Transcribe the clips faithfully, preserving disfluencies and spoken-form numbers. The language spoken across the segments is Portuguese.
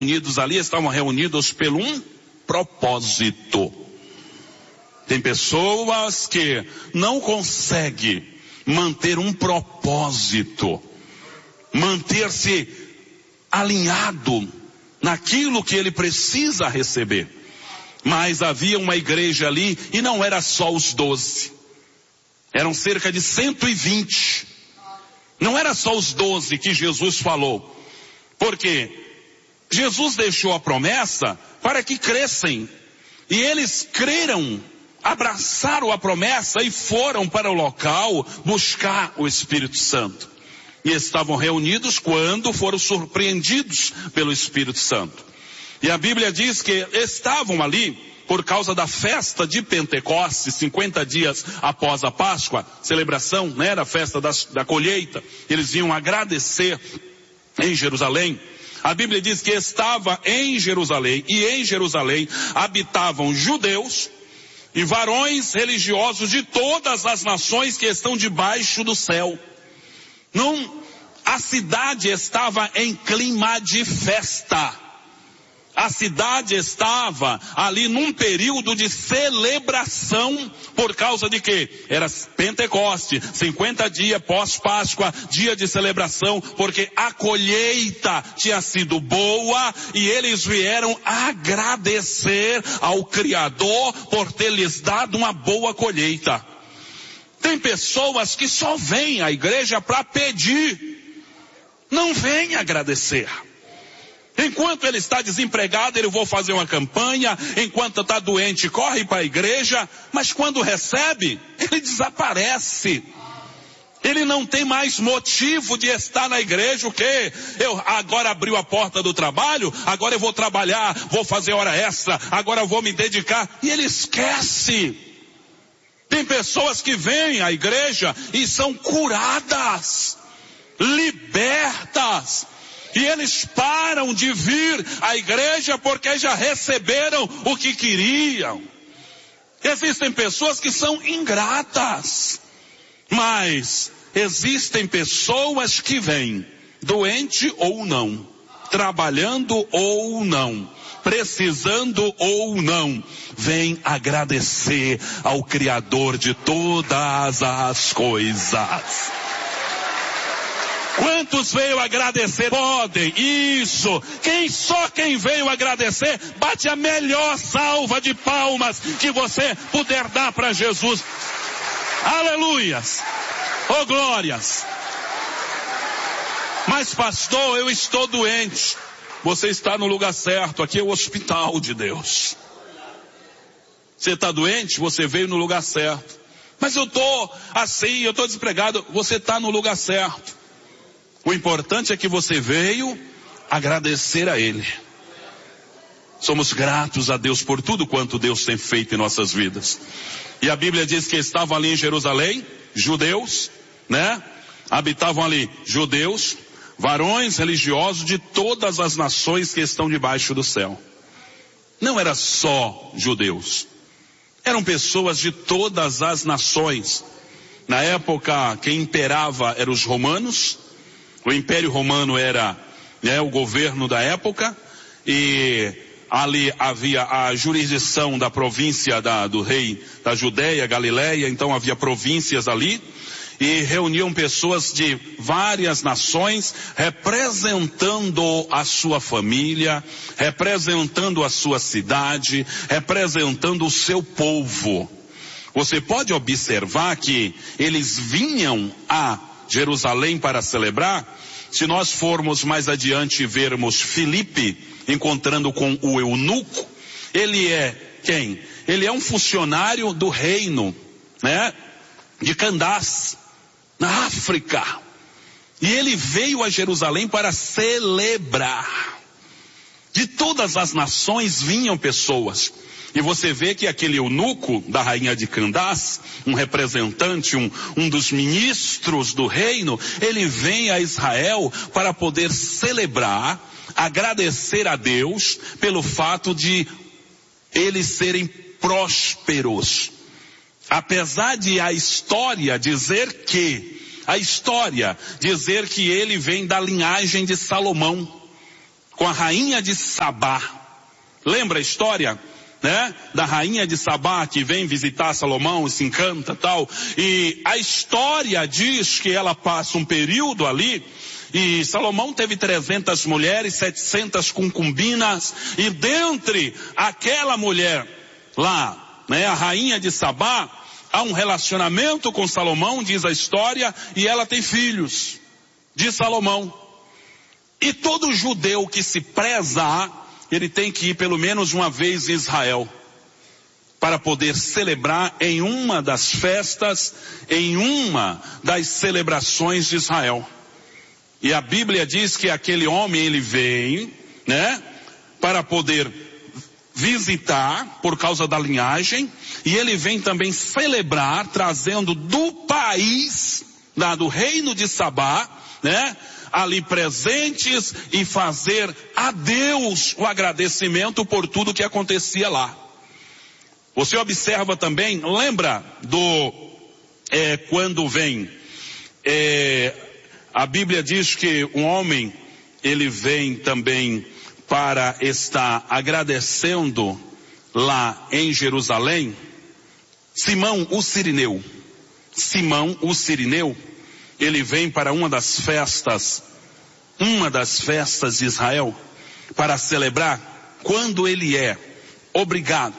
reunidos ali, estavam reunidos pelo um propósito. Tem pessoas que não conseguem manter um propósito, manter-se alinhado naquilo que ele precisa receber. Mas havia uma igreja ali e não era só os doze. Eram cerca de cento e vinte. Não era só os doze que Jesus falou. Porque Jesus deixou a promessa para que crescem. E eles creram, abraçaram a promessa e foram para o local buscar o Espírito Santo. E estavam reunidos quando foram surpreendidos pelo Espírito Santo. E a Bíblia diz que estavam ali por causa da festa de Pentecostes, cinquenta dias após a Páscoa, celebração, né, era a festa das, da colheita. Eles iam agradecer em Jerusalém. A Bíblia diz que estava em Jerusalém, e em Jerusalém habitavam judeus e varões religiosos de todas as nações que estão debaixo do céu. Não, a cidade estava em clima de festa. A cidade estava ali num período de celebração, por causa de quê? Era Pentecoste, cinquenta dias pós-Páscoa, dia de celebração, porque a colheita tinha sido boa e eles vieram agradecer ao Criador por ter lhes dado uma boa colheita. Tem pessoas que só vêm à igreja para pedir, não vêm agradecer. Enquanto ele está desempregado, ele vou fazer uma campanha. Enquanto está doente, corre para a igreja. Mas quando recebe, ele desaparece. Ele não tem mais motivo de estar na igreja. O quê? Eu agora abriu a porta do trabalho, agora eu vou trabalhar, vou fazer hora extra, agora eu vou me dedicar. E ele esquece. Tem pessoas que vêm à igreja e são curadas, libertas. E eles param de vir à igreja porque já receberam o que queriam. Existem pessoas que são ingratas. Mas existem pessoas que vêm, doente ou não, trabalhando ou não, precisando ou não, vem agradecer ao Criador de todas as coisas. Quantos veio agradecer? Podem, isso. Quem só quem veio agradecer, bate a melhor salva de palmas que você puder dar para Jesus. Aleluias. Oh glórias. Mas pastor, eu estou doente. Você está no lugar certo, aqui é o hospital de Deus. Você está doente? Você veio no lugar certo. Mas eu estou assim, eu estou desempregado. Você está no lugar certo. O importante é que você veio agradecer a Ele. Somos gratos a Deus por tudo quanto Deus tem feito em nossas vidas. E a Bíblia diz que estavam ali em Jerusalém, judeus, né? Habitavam ali judeus, varões religiosos de todas as nações que estão debaixo do céu. Não era só judeus. Eram pessoas de todas as nações. Na época, quem imperava eram os romanos. O Império Romano era, né, o governo da época, e ali havia a jurisdição da província da, do rei da Judéia, Galileia, então havia províncias ali, e reuniam pessoas de várias nações, representando a sua família, representando a sua cidade, representando o seu povo. Você pode observar que eles vinham a Jerusalém para celebrar. Se nós formos mais adiante e vermos Filipe encontrando com o eunuco, ele é quem? Ele é um funcionário do reino, né, de Candás, na África. E ele veio a Jerusalém para celebrar. De todas as nações vinham pessoas. E você vê que aquele eunuco da rainha de Candás, um representante, um, um dos ministros do reino, ele vem a Israel para poder celebrar, agradecer a Deus pelo fato de eles serem prósperos. Apesar de a história dizer que, a história dizer que ele vem da linhagem de Salomão. com a rainha de Sabá. Lembra a história, né? Da rainha de Sabá que vem visitar Salomão e se encanta, tal. E a história diz que ela passa um período ali, e Salomão teve trezentas mulheres, setecentas concubinas, e dentre aquela mulher lá, né, a rainha de Sabá, há um relacionamento com Salomão, diz a história, e ela tem filhos de Salomão. E todo judeu que se preza, ele tem que ir pelo menos uma vez em Israel, para poder celebrar em uma das festas, em uma das celebrações de Israel. E a Bíblia diz que aquele homem, ele vem, né, para poder visitar, por causa da linhagem, e ele vem também celebrar, trazendo do país, da, do reino de Sabá, né, ali presentes, e fazer a Deus o agradecimento por tudo que acontecia lá. Você observa também, lembra do, é, quando vem, é, a Bíblia diz que um homem, ele vem também para estar agradecendo lá em Jerusalém, Simão o Cirineu. Simão o Cirineu, ele vem para uma das festas, uma das festas de Israel, para celebrar, quando ele é obrigado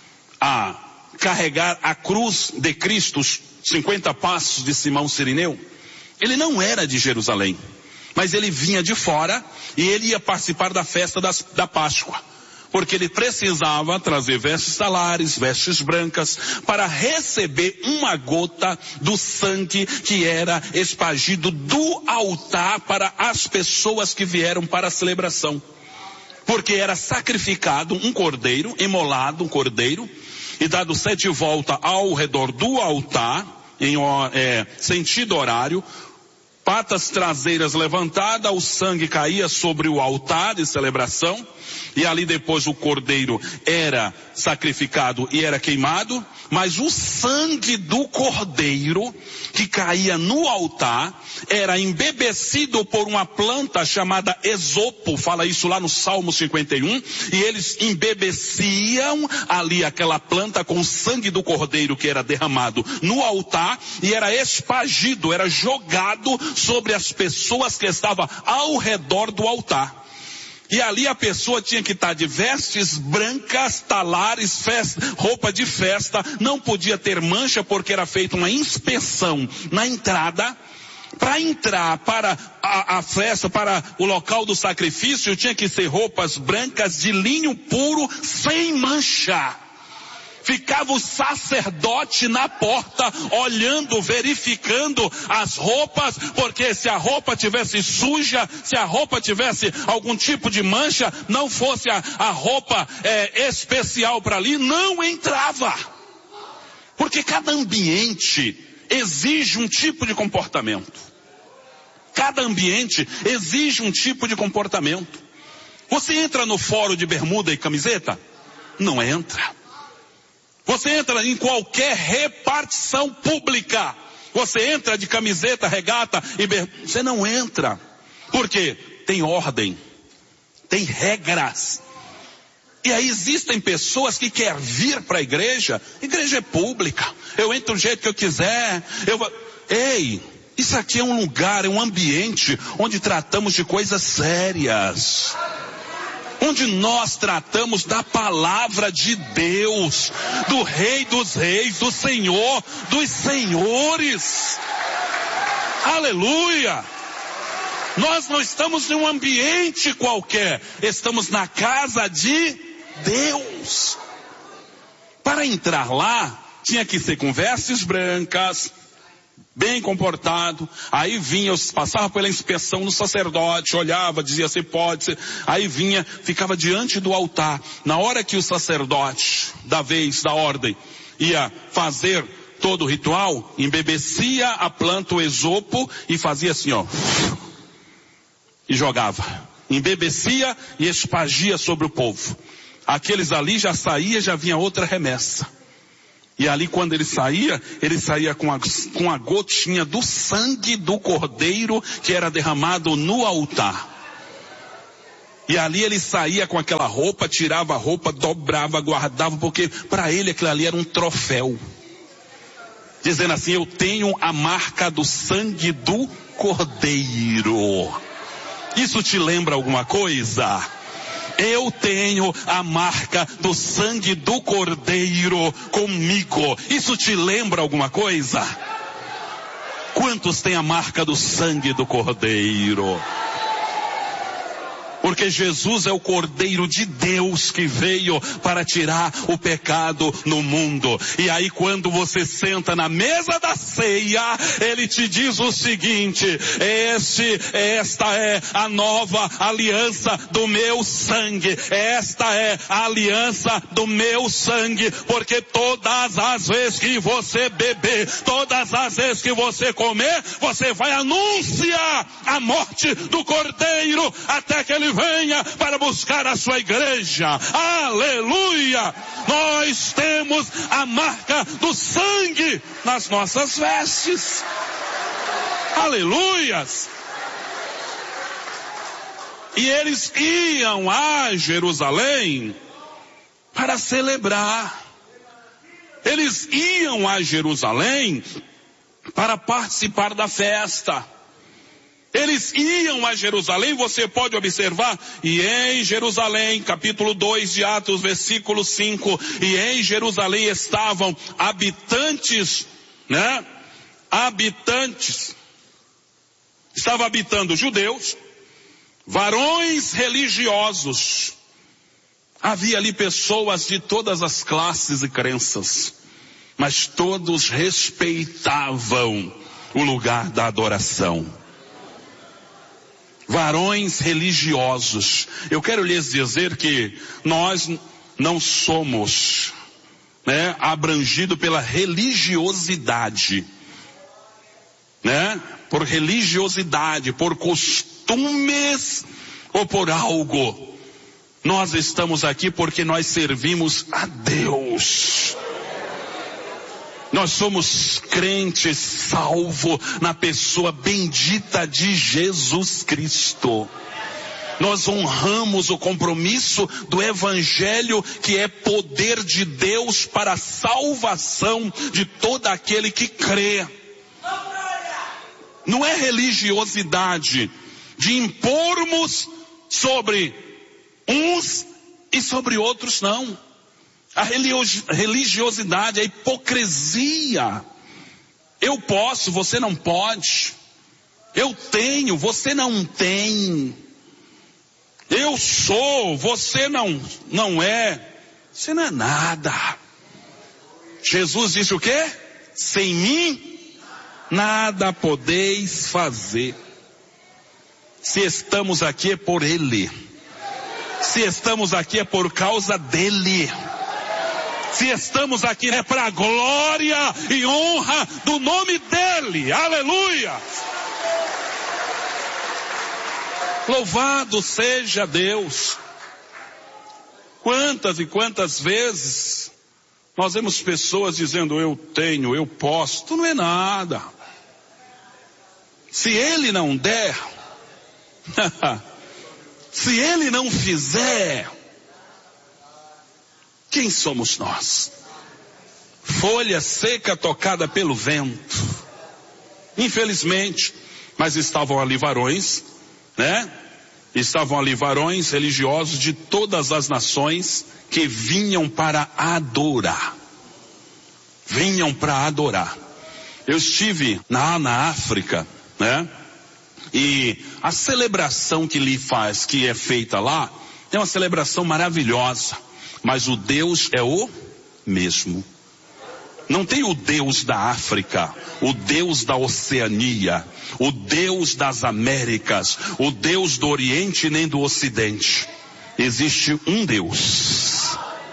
a carregar a cruz de Cristo, os cinquenta passos de Simão Cirineu. Ele não era de Jerusalém, mas ele vinha de fora e ele ia participar da festa das, da Páscoa, porque ele precisava trazer vestes talares, vestes brancas, para receber uma gota do sangue que era espargido do altar para as pessoas que vieram para a celebração. Porque era sacrificado um cordeiro, imolado um cordeiro, e dado sete voltas ao redor do altar, em é, sentido horário, patas traseiras levantadas, o sangue caía sobre o altar de celebração, e ali depois o cordeiro era sacrificado e era queimado, mas o sangue do cordeiro que caía no altar era embebecido por uma planta chamada esopo, fala isso lá no Salmo cinquenta e um, e eles embebeciam ali aquela planta com o sangue do cordeiro que era derramado no altar, e era espargido, era jogado sobre as pessoas que estavam ao redor do altar. E ali a pessoa tinha que estar de vestes brancas, talares, festa, roupa de festa, não podia ter mancha porque era feita uma inspeção na entrada. Para entrar para a, a festa, para o local do sacrifício, tinha que ser roupas brancas de linho puro, sem mancha. Ficava o sacerdote na porta, olhando, verificando as roupas, porque se a roupa tivesse suja, se a roupa tivesse algum tipo de mancha, não fosse a, a roupa é, especial para ali, não entrava. Porque cada ambiente exige um tipo de comportamento. Cada ambiente exige um tipo de comportamento. Você entra no fórum de bermuda e camiseta? Não entra. Você entra em qualquer repartição pública, você entra de camiseta, regata e bermuda, você não entra. Por quê? Tem ordem, tem regras. E aí existem pessoas que querem vir para a igreja, igreja é pública, eu entro do jeito que eu quiser, eu vou... Ei, isso aqui é um lugar, é um ambiente onde tratamos de coisas sérias. Onde nós tratamos da palavra de Deus, do Rei dos Reis, do Senhor dos Senhores. Aleluia! Nós não estamos em um ambiente qualquer, estamos na casa de Deus. Para entrar lá, tinha que ser com vestes brancas, bem comportado, aí vinha, passava pela inspeção do sacerdote, olhava, dizia se pode ser, aí vinha, ficava diante do altar. Na hora que o sacerdote, da vez, da ordem, ia fazer todo o ritual, embebecia a planta, o esopo, e fazia assim, ó, e jogava, embebecia e espargia sobre o povo. Aqueles ali já saía, já vinha outra remessa. E ali quando ele saía, ele saía com a, com a gotinha do sangue do cordeiro que era derramado no altar. E ali ele saía com aquela roupa, tirava a roupa, dobrava, guardava, porque para ele aquilo ali era um troféu. Dizendo assim, eu tenho a marca do sangue do Cordeiro. Isso te lembra alguma coisa? Eu tenho a marca do sangue do Cordeiro comigo. Isso te lembra alguma coisa? Quantos têm a marca do sangue do Cordeiro? Porque Jesus é o Cordeiro de Deus que veio para tirar o pecado no mundo. E aí quando você senta na mesa da ceia, ele te diz o seguinte: este, esta é a nova aliança do meu sangue. Esta é a aliança do meu sangue. Porque todas as vezes que você beber, todas as vezes que você comer, você vai anunciar a morte do Cordeiro até que ele venha para buscar a sua igreja. Aleluia! Nós temos a marca do sangue nas nossas vestes. Aleluias! E eles iam a Jerusalém para celebrar. Eles iam a Jerusalém para participar da festa. Eles iam a Jerusalém, você pode observar, e em Jerusalém, capítulo dois de Atos, versículo cinco, e em Jerusalém estavam habitantes, né? Habitantes, estavam habitando judeus, varões religiosos. Havia ali pessoas de todas as classes e crenças, mas todos respeitavam o lugar da adoração. Varões religiosos. Eu quero lhes dizer que nós não somos, né, abrangidos pela religiosidade, né? Por religiosidade, por costumes ou por algo. Nós estamos aqui porque nós servimos a Deus. Nós somos crentes salvos na pessoa bendita de Jesus Cristo. Nós honramos o compromisso do Evangelho, que é poder de Deus para a salvação de todo aquele que crê. Não é religiosidade de impormos sobre uns e sobre outros, não. A religiosidade, a hipocrisia. Eu posso, você não pode. Eu tenho, você não tem. Eu sou, você não, não é. Você não é nada. Jesus disse o quê? Sem mim, nada podeis fazer. Se estamos aqui é por Ele. Se estamos aqui é por causa dEle. Se estamos aqui é para a glória e honra do nome dEle. Aleluia! Louvado seja Deus. Quantas e quantas vezes nós vemos pessoas dizendo: eu tenho, eu posso. Tu não é nada. Se Ele não der, se Ele não fizer, quem somos nós? Folha seca tocada pelo vento. Infelizmente, mas estavam ali varões, né? Estavam ali varões religiosos de todas as nações que vinham para adorar. Vinham para adorar. Eu estive lá na África, né? E a celebração que lhe faz, que é feita lá, é uma celebração maravilhosa. Mas o Deus é o mesmo. Não tem o Deus da África, o Deus da Oceania, o Deus das Américas, o Deus do Oriente nem do Ocidente. Existe um Deus.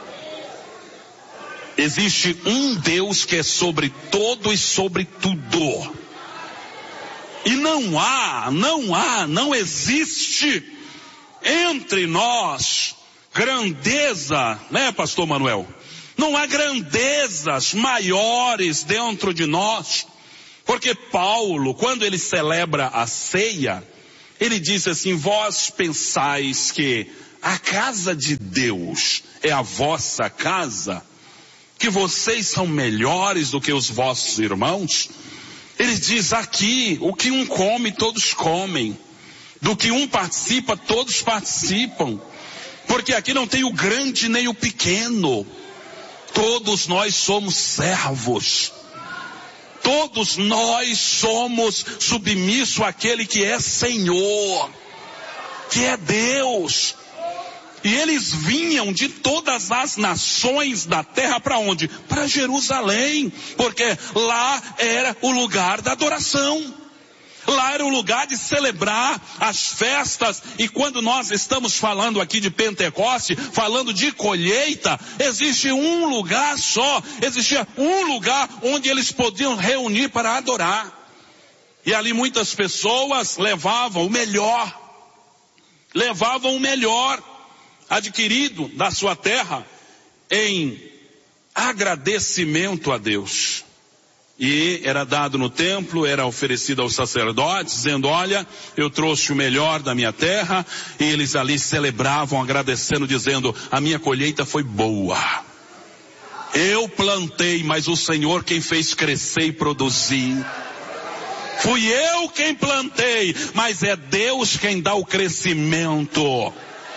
Existe um Deus que é sobre todo e sobre tudo. E não há, não há, não existe entre nós grandeza, né, pastor Manuel? Não há grandezas maiores dentro de nós, porque Paulo, quando ele celebra a ceia, Ele disse assim: vós pensais que a casa de Deus é a vossa casa? Que vocês são melhores do que os vossos irmãos? Ele diz aqui, o que um come, todos comem. Do que um participa, todos participam. Porque aqui não tem o grande nem o pequeno. Todos nós somos servos. Todos nós somos submissos àquele que é Senhor, que é Deus. E eles vinham de todas as nações da terra para onde? Para Jerusalém, porque lá era o lugar da adoração. Lá era o lugar de celebrar as festas. E quando nós estamos falando aqui de Pentecoste, falando de colheita, existe um lugar só, existia um lugar onde eles podiam reunir para adorar. E ali muitas pessoas levavam o melhor, levavam o melhor adquirido da sua terra em agradecimento a Deus. E era dado no templo, era oferecido aos sacerdotes, dizendo: olha, eu trouxe o melhor da minha terra. E eles ali celebravam, agradecendo, dizendo: a minha colheita foi boa. Eu plantei, mas o Senhor quem fez crescer e produzir. Fui eu quem plantei, mas é Deus quem dá o crescimento.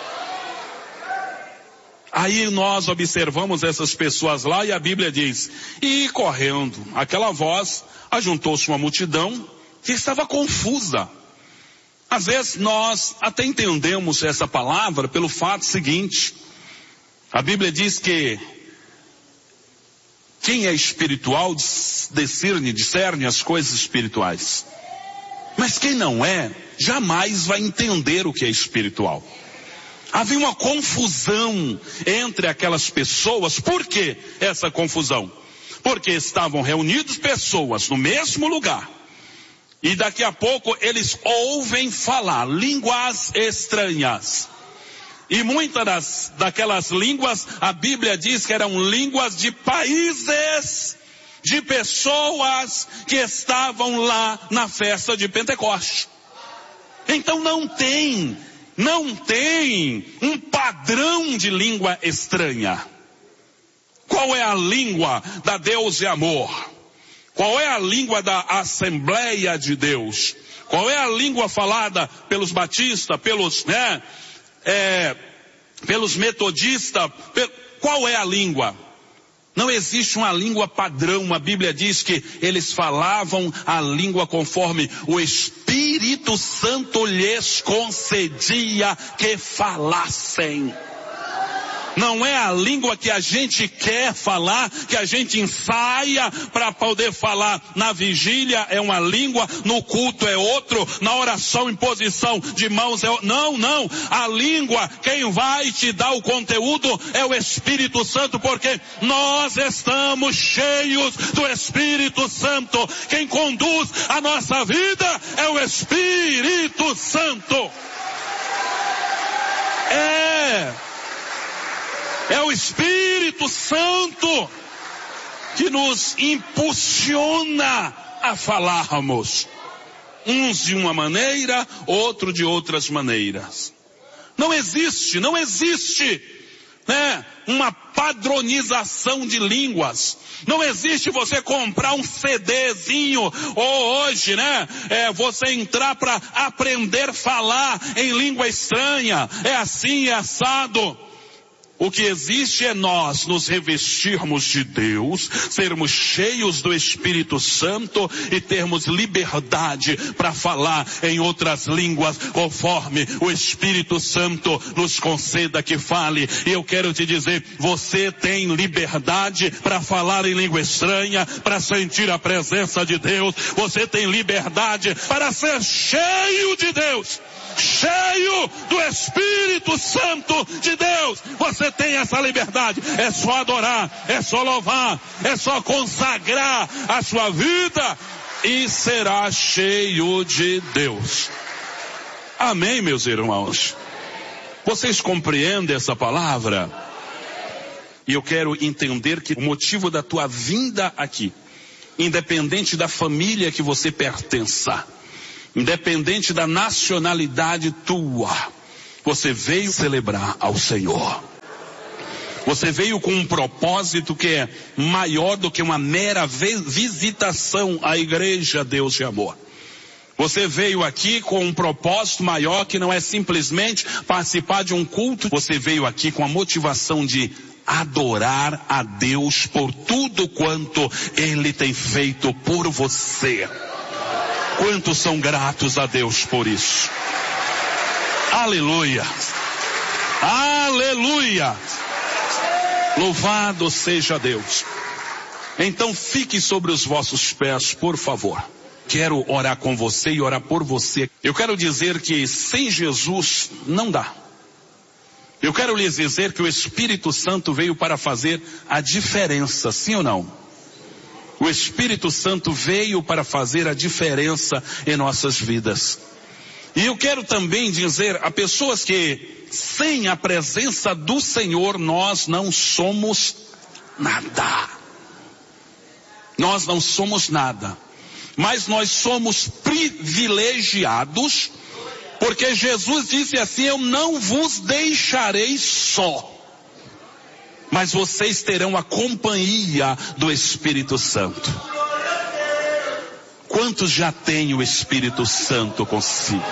Aí nós observamos essas pessoas lá e a Bíblia diz: e correndo aquela voz, ajuntou-se uma multidão que estava confusa. Às vezes nós até entendemos essa palavra pelo fato seguinte: a Bíblia diz que quem é espiritual discerne, discerne as coisas espirituais. Mas quem não é, jamais vai entender o que é espiritual. Havia uma confusão entre aquelas pessoas. Por que essa confusão? Porque estavam reunidos pessoas no mesmo lugar. E daqui a pouco eles ouvem falar línguas estranhas. E muitas das, daquelas línguas, a Bíblia diz que eram línguas de países, de pessoas que estavam lá na festa de Pentecostes. Então não tem... Não tem um padrão de língua estranha. Qual é a língua da Deus e Amor? Qual é a língua da Assembleia de Deus? Qual é a língua falada pelos batistas, pelos, né, é, pelos metodistas? Pe... Qual é a língua? Não existe uma língua padrão. A Bíblia diz que eles falavam a língua conforme o Espírito Santo lhes concedia que falassem. Não é a língua que a gente quer falar, que a gente ensaia para poder falar. Na vigília é uma língua, no culto é outro, na oração em posição de mãos é outro. Não, não. A língua, quem vai te dar o conteúdo é o Espírito Santo, porque nós estamos cheios do Espírito Santo. Quem conduz a nossa vida é o Espírito Santo. É... É o Espírito Santo que nos impulsiona a falarmos. Uns de uma maneira, outro de outras maneiras. Não existe, não existe, né, uma padronização de línguas. Não existe você comprar um CDzinho, ou hoje, né, é, você entrar para aprender a falar em língua estranha. É assim, é assado. O que existe é nós nos revestirmos de Deus, sermos cheios do Espírito Santo e termos liberdade para falar em outras línguas, conforme o Espírito Santo nos conceda que fale. E eu quero te dizer, você tem liberdade para falar em língua estranha, para sentir a presença de Deus. Você tem liberdade para ser cheio de Deus, cheio do Espírito Santo de Deus. Você tem essa liberdade. É só adorar, é só louvar, é só consagrar a sua vida e será cheio de Deus. Amém, meus irmãos? Vocês compreendem essa palavra? E eu quero entender que o motivo da tua vinda aqui, independente da família que você pertença, independente da nacionalidade tua, você veio celebrar ao Senhor. Você veio com um propósito que é maior do que uma mera visitação à igreja Deus de Amor. Você veio aqui com um propósito maior que não é simplesmente participar de um culto. Você veio aqui com a motivação de adorar a Deus por tudo quanto Ele tem feito por você. Quantos são gratos a Deus por isso? Aleluia! Aleluia! Louvado seja Deus. Então fique sobre os vossos pés, por favor. Quero orar com você e orar por você. Eu quero dizer que sem Jesus não dá. Eu quero lhes dizer que o Espírito Santo veio para fazer a diferença, sim ou não? O Espírito Santo veio para fazer a diferença em nossas vidas. E eu quero também dizer a pessoas que sem a presença do Senhor nós não somos nada. Nós não somos nada. Mas nós somos privilegiados, porque Jesus disse assim: eu não vos deixarei só, mas vocês terão a companhia do Espírito Santo. Quantos já têm o Espírito Santo consigo?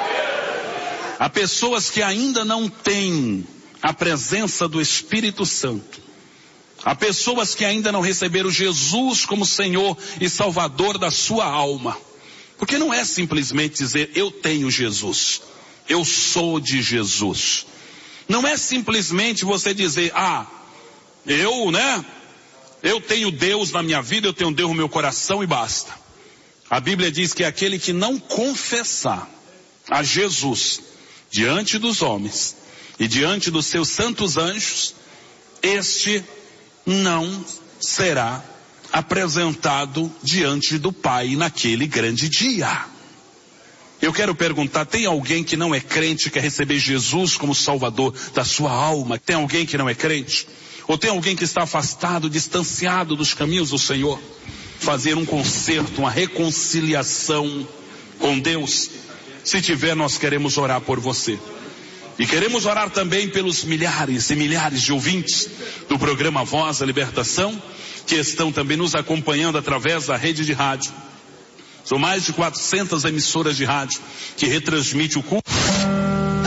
Há pessoas que ainda não têm a presença do Espírito Santo. Há pessoas que ainda não receberam Jesus como Senhor e Salvador da sua alma. Porque não é simplesmente dizer eu tenho Jesus, eu sou de Jesus. Não é simplesmente você dizer, ah, eu, né, eu tenho Deus na minha vida, eu tenho Deus no meu coração e basta. A Bíblia diz que aquele que não confessar a Jesus diante dos homens e diante dos seus santos anjos, este não será apresentado diante do Pai naquele grande dia. Eu quero perguntar, tem alguém que não é crente, quer receber Jesus como Salvador da sua alma? Tem alguém que não é crente? Ou tem alguém que está afastado, distanciado dos caminhos do Senhor? Fazer um conserto, uma reconciliação com Deus? Se tiver, nós queremos orar por você. E queremos orar também pelos milhares e milhares de ouvintes do programa Voz da Libertação, que estão também nos acompanhando através da rede de rádio. São mais de quatrocentas emissoras de rádio que retransmitem o culto